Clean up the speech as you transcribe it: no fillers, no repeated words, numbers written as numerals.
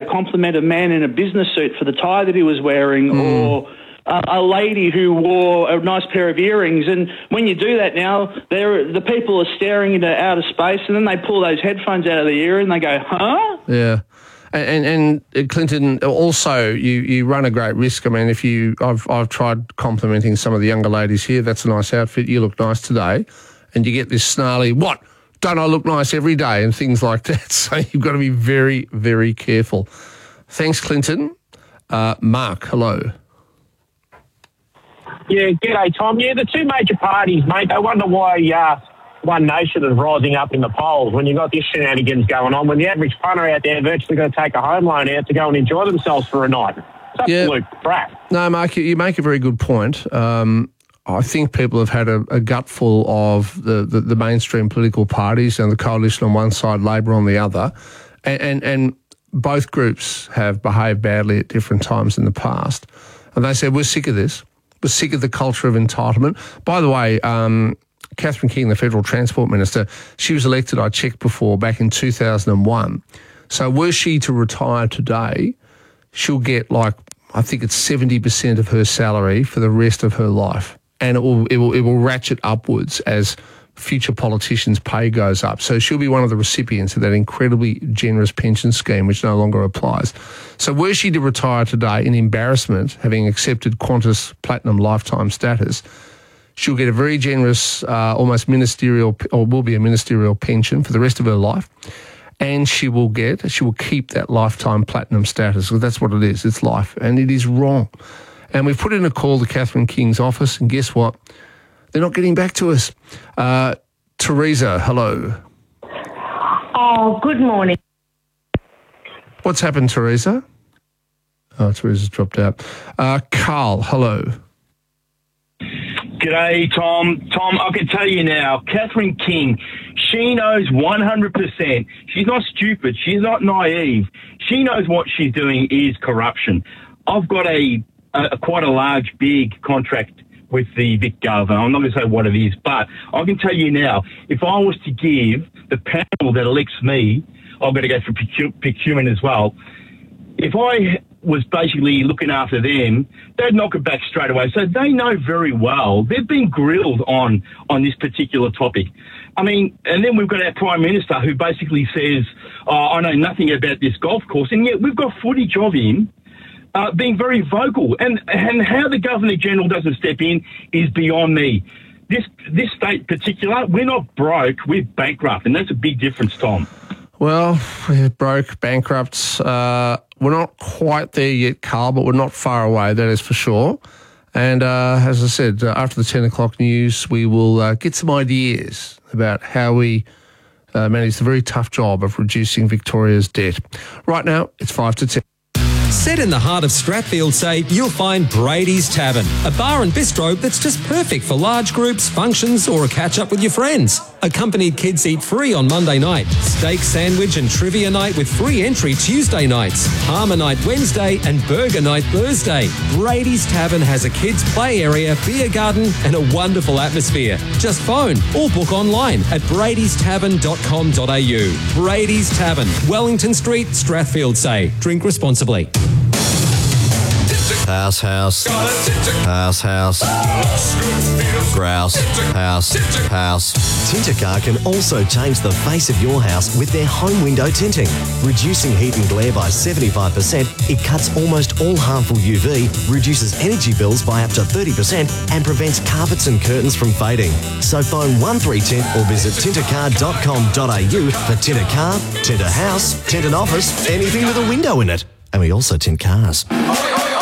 compliment a man in a business suit for the tie that he was wearing, or a lady who wore a nice pair of earrings. And when you do that now, the people are staring into outer space, and then they pull those headphones out of the ear and they go, huh? Yeah. And Clinton, also you run a great risk. I mean, I've tried complimenting some of the younger ladies here. That's a nice outfit. You look nice today. And you get this snarly, what? Don't I look nice every day? And things like that. So you've got to be very, very careful. Thanks, Clinton. Mark, hello. Yeah, g'day, Tom. Yeah, the two major parties, mate, they wonder why One Nation is rising up in the polls when you've got this shenanigans going on, when the average punter out there virtually got to take a home loan out to go and enjoy themselves for a night. It's absolute crap. No, Mark, you make a very good point. I think people have had a gutful of the mainstream political parties and the coalition on one side, Labor on the other, and both groups have behaved badly at different times in the past. And they said, we're sick of this. We're sick of the culture of entitlement. By the way, Catherine King, the Federal Transport Minister, she was elected, I checked before, back in 2001. So were she to retire today, she'll get I think it's 70% of her salary for the rest of her life. And it will ratchet upwards as future politicians' pay goes up. So she'll be one of the recipients of that incredibly generous pension scheme, which no longer applies. So were she to retire today in embarrassment, having accepted Qantas Platinum lifetime status, she'll get a very generous, almost ministerial, or will be a ministerial pension for the rest of her life. And she will keep that lifetime platinum status, because that's what it is. It's life. And it is wrong. And we've put in a call to Catherine King's office, and guess what? They're not getting back to us. Teresa, hello. Oh, good morning. What's happened, Teresa? Oh, Teresa's dropped out. Carl, hello. G'day, Tom. Tom, I can tell you now, Catherine King, she knows 100%. She's not stupid. She's not naive. She knows what she's doing is corruption. I've got a quite a large, big contract with the Vic Gov. I'm not going to say what it is, but I can tell you now, if I was to give the panel that elects me, I'm going to go for procurement as well. If I was basically looking after them, they'd knock it back straight away. So they know very well. They've been grilled on this particular topic. I mean, and then we've got our Prime Minister who basically says, I know nothing about this golf course, and yet we've got footage of him being very vocal. And how the Governor-General doesn't step in is beyond me. This state in particular, we're not broke, we're bankrupt, and that's a big difference, Tom. Well, we're broke, bankrupt. We're not quite there yet, Carl, but we're not far away, that is for sure. And as I said, after the 10 o'clock news, we will get some ideas about how we manage the very tough job of reducing Victoria's debt. Right now, it's 5 to 10. Set in the heart of Strathfield, you'll find Brady's Tavern, a bar and bistro that's just perfect for large groups, functions, or a catch-up with your friends. Accompanied kids eat free on Monday night, steak sandwich and trivia night with free entry Tuesday nights, Harmour night Wednesday and burger night Thursday. Brady's Tavern has a kids' play area, beer garden and a wonderful atmosphere. Just phone or book online at bradystavern.com.au. Brady's Tavern, Wellington Street, Strathfield. Drink responsibly. House. Grouse. House. Tintercar can also change the face of your house with their home window tinting. Reducing heat and glare by 75%, it cuts almost all harmful UV, reduces energy bills by up to 30% and prevents carpets and curtains from fading. So phone 1310 or visit tintercar.com.au for tint a car, tint a house, tint an office, anything with a window in it. And we also tint cars.